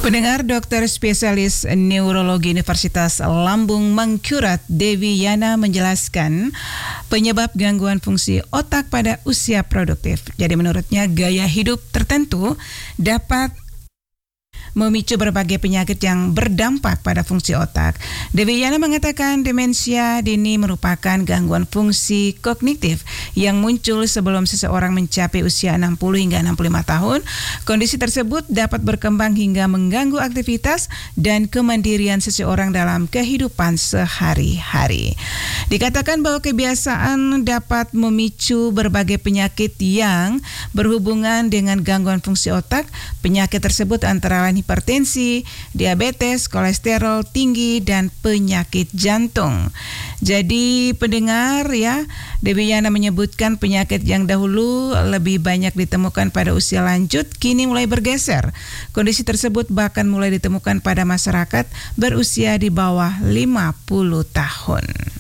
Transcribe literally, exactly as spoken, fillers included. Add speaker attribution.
Speaker 1: Pendengar, dokter spesialis neurologi Universitas Lambung Mangkurat Dewi Yana menjelaskan penyebab gangguan fungsi otak pada usia produktif. Jadi menurutnya gaya hidup tertentu dapat memicu berbagai penyakit yang berdampak pada fungsi otak. Dewi Yana mengatakan demensia dini merupakan gangguan fungsi kognitif yang muncul sebelum seseorang mencapai usia enam puluh hingga enam puluh lima tahun. Kondisi tersebut dapat berkembang hingga mengganggu aktivitas dan kemandirian seseorang dalam kehidupan sehari-hari. Dikatakan bahwa kebiasaan dapat memicu berbagai penyakit yang berhubungan dengan gangguan fungsi otak. Penyakit tersebut antara lain hipertensi, diabetes, kolesterol tinggi, dan penyakit jantung. Jadi pendengar ya, Dewi Yana menyebutkan penyakit yang dahulu lebih banyak ditemukan pada usia lanjut, kini mulai bergeser. Kondisi tersebut bahkan mulai ditemukan pada masyarakat berusia di bawah lima puluh tahun.